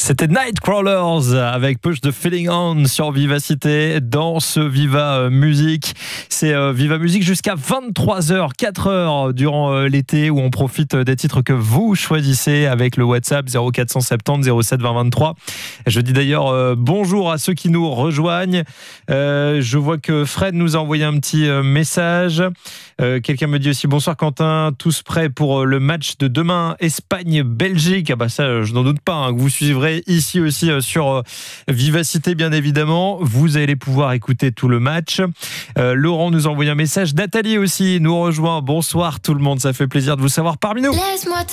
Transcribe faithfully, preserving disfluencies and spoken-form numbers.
C'était Nightcrawlers avec Push the Feeling On sur Vivacité dans ce Viva Musique. C'est euh, Viva Musique jusqu'à vingt-trois heures, quatre heures durant euh, l'été où on profite des titres que vous choisissez avec le WhatsApp zéro quatre cent soixante-dix zéro sept vingt vingt-trois. Je dis d'ailleurs euh, bonjour à ceux qui nous rejoignent. Euh, je vois que Fred nous a envoyé un petit euh, message. Euh, quelqu'un me dit aussi bonsoir Quentin, tous prêts pour le match de demain Espagne-Belgique. Ah bah ça, je n'en doute pas, hein, que vous suivrez ici aussi euh, sur euh, Vivacité bien évidemment. Vous allez pouvoir écouter tout le match. Euh, Laurent nous a envoyé un message. Nathalie aussi nous rejoint. Bonsoir tout le monde, ça fait plaisir de vous savoir parmi nous. Laisse-moi